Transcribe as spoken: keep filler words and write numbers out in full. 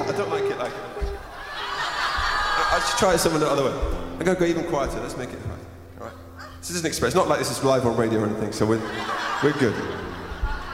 I don't like it like it. I, I should try it some the other way. I'm going to go even quieter. Let's make it high. All right. This is an express. Not like this is live on radio or anything, so we're, we're good.